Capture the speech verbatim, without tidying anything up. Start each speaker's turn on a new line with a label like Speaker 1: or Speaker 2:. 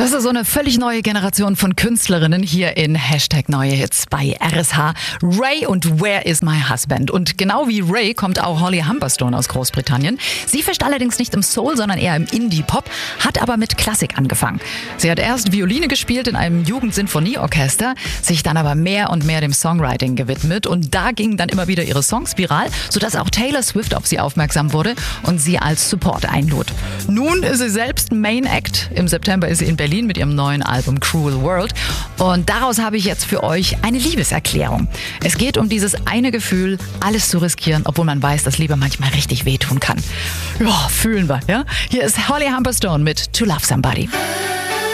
Speaker 1: Das ist so eine völlig neue Generation von Künstlerinnen hier in Hashtag Neue Hits bei R S H. Ray und Where is my husband? Und genau wie Ray kommt auch Holly Humberstone aus Großbritannien. Sie fischt allerdings nicht im Soul, sondern eher im Indie-Pop, hat aber mit Klassik angefangen. Sie hat erst Violine gespielt in einem Jugendsinfonieorchester, sich dann aber mehr und mehr dem Songwriting gewidmet. Und da gingen dann immer wieder ihre Songs viral, sodass auch Taylor Swift auf sie aufmerksam wurde und sie als Support einlud. Nun ist sie selbst Main Act. Im September ist sie in Berlin mit ihrem neuen Album Cruel World. Und daraus habe ich jetzt für euch eine Liebeserklärung. Es geht um dieses eine Gefühl, alles zu riskieren, obwohl man weiß, dass Liebe manchmal richtig wehtun kann. Ja, fühlen wir, ja? Hier ist Holly Humberstone mit To Love Somebody.